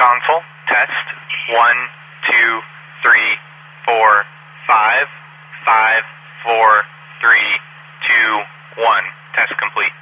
console. Test. 1, 2, 3, 4, 5, 5, 4, 3, 2, 1. Test complete.